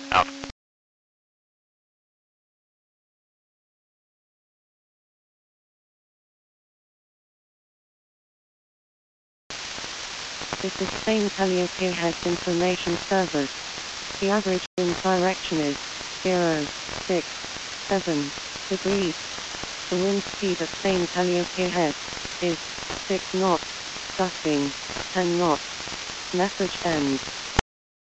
Out. This is Spain Calliope Heads Information Service. The average wind direction is 0.67 degrees. The wind speed at Spain Calliope Head is 6 knots, gusting 10 knots. Message ends.